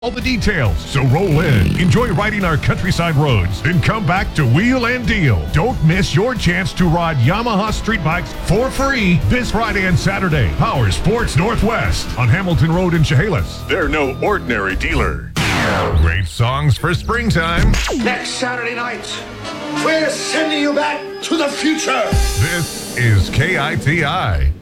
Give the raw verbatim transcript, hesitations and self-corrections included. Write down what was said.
all the details. So roll in, enjoy riding our countryside roads, then come back to Wheel and Deal. Don't miss your chance to ride Yamaha street bikes for free this Friday and Saturday. Power Sports Northwest on Hamilton Road in Chehalis. They're no ordinary dealer. Great songs for springtime. Next Saturday night, we're sending you back to the future. This is K I T I.